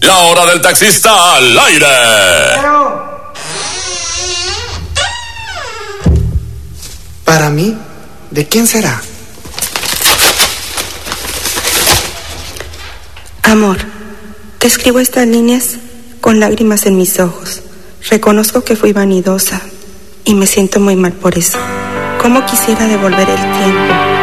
La hora del taxista al aire. Para mí, ¿de quién será? Amor, te escribo estas líneas con lágrimas en mis ojos. Reconozco que fui vanidosa y me siento muy mal por eso. ¿Cómo quisiera devolver el tiempo